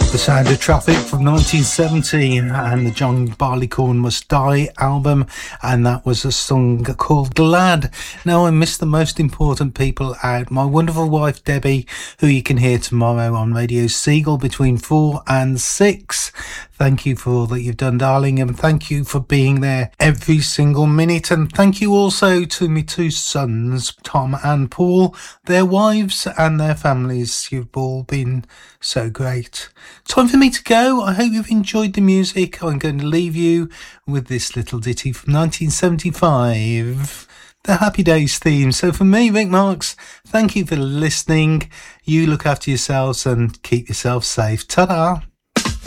The Sound of Traffic from 1970 and the John Barleycorn Must Die album, and that was a song called Glad. Now I miss the most important people out. My wonderful wife Debbie, who you can hear tomorrow on Radio Seagull between 4 and 6. Thank you for all that you've done, darling, and thank you for being there every single minute. And thank you also to my two sons, Tom and Paul, their wives and their families. You've all been so great. Time for me to go. I hope you've enjoyed the music. I'm going to leave you with this little ditty from 1975, the Happy Days theme. So for me, Rick Marks, thank you for listening. You look after yourselves and keep yourself safe. Ta-da!